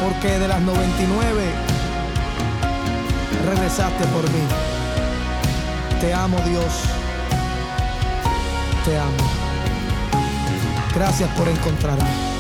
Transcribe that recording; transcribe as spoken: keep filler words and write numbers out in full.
porque de las noventa y nueve regresaste por mí. Te amo, Dios. Te amo. Gracias por encontrarme.